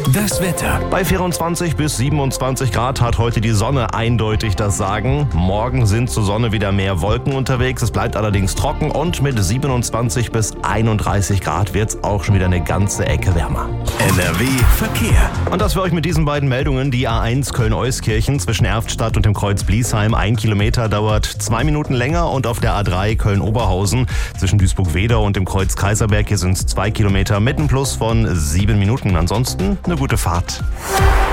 Das Wetter. Bei 24 bis 27 Grad hat heute die Sonne eindeutig das Sagen. Morgen sind zur Sonne wieder mehr Wolken unterwegs. Es bleibt allerdings trocken und mit 27 bis 31 Grad wird es auch schon wieder eine ganze Ecke wärmer. NRW Verkehr. Und das für euch mit diesen beiden Meldungen. Die A1 Köln-Euskirchen zwischen Erftstadt und dem Kreuz Bliesheim. 1 Kilometer dauert 2 Minuten länger. Und auf der A3 Köln-Oberhausen zwischen Duisburg-Wedau und dem Kreuz Kaiserberg. Hier sind es 2 Kilometer mit einem Plus von 7 Minuten. Ansonsten eine gute Fahrt.